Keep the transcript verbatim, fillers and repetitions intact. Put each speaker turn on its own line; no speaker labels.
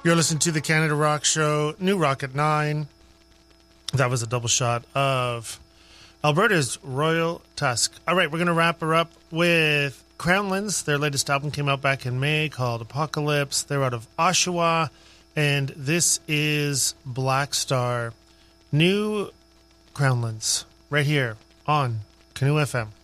You're listening to the Canada Rock Show, New Rock at nine. That was a double shot of Alberta's Royal Tusk. All right, we're going to wrap her up with Crownlands. Their latest album came out back in May called Apocalypse. They're out of Oshawa, and this is Black Star. New Crownlands right here on Canoe F M.